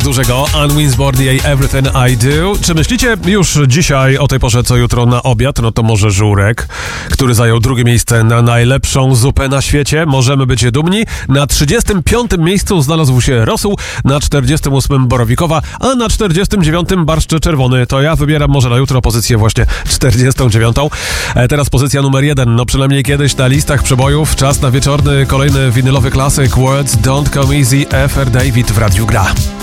dużego Unwinsbordy jej Everything I Do. Czy myślicie już dzisiaj o tej porze, co jutro na obiad? No to może żurek, który zajął drugie miejsce na najlepszą zupę na świecie. Możemy być dumni. Na 35. miejscu znalazł się rosół, na 48. borowikowa, a na 49. barszcz czerwony. To ja wybieram może na jutro pozycję właśnie 49. Teraz pozycja numer 1. No przynajmniej kiedyś na listach przebojów. Czas na wieczorny, kolejny winylowy klasyk Words Don't Come Easy. FR David w Radiu Gra.